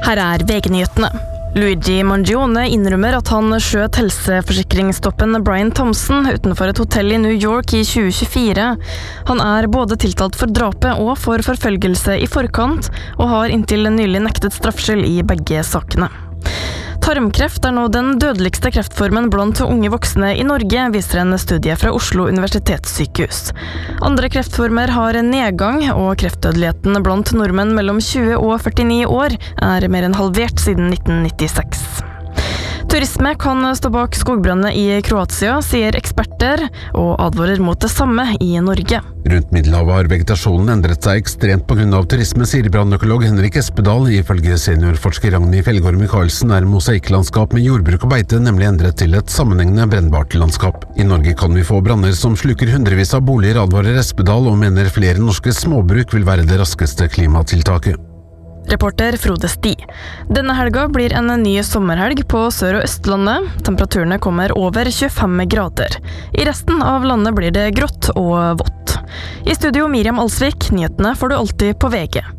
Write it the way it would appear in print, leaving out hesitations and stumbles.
Her VG-nyhetene. Luigi Mangione innrømmer at han skjøt helseforsikringstoppen Brian Thompson utenfor et hotell i New York i 2024. Han både tiltalt for drapet og for forfølgelse i forkant, og har inntil nylig nektet straffskyld i begge sakene. Tarmkreft nå den dødeligste kreftformen blant unge voksne i Norge, viser en studie fra Oslo universitetssykehus. Andre kreftformer har en nedgang, og kreftdødeligheten blant nordmenn mellom 20 og 49 år mer enn halvert siden 1996. Turisme kan stå bak skogbrannene i Kroatia, sier eksperter, og advarer mot det samme i Norge. Rundt Middelhavet har vegetasjonen endret seg ekstremt på grunn av turisme, sier brannøkolog Henrik Espedal. Ifølge seniorforsker Ragnhild Felgård Michaelsen mosaikklandskap med jordbruk og beite nemlig endret til et sammenhengende brennbart landskap. I Norge kan vi få branner som sluker hundrevis av boliger, advarer Espedal, og mener flere norske småbruk vil være det raskeste klimatiltaket. Reporter Frode Sti. Denne helga blir en ny sommerhelg på Sør- og Østlandet. Temperaturene kommer over 25 grader. I resten av landet blir det grått og vått. I studio Miriam Alsvik, nyhetene får du alltid på VG.